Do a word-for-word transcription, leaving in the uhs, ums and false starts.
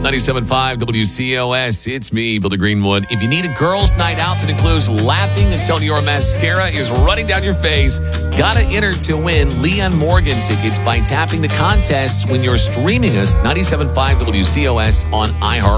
ninety-seven point five W C O S. It's me, Billy Greenwood. If you need a girls' night out that includes laughing until your mascara is running down your face, gotta enter to win Leon Morgan tickets by tapping the contests when you're streaming us ninety-seven point five W C O S on iHeart.